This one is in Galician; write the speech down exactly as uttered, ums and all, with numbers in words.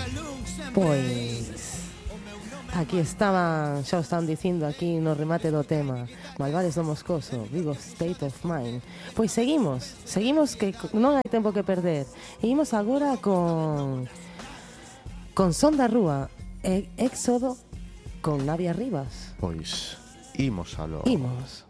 Pois aquí estaban, xa o están dicindo aquí no remate do tema, Malvares do Moscoso, Vivo State of Mind. Pois seguimos, seguimos que non hai tempo que perder. Seguimos agora con con Son da Rúa e Éxodo con Navia Rivas. Pois imos aló. Imos.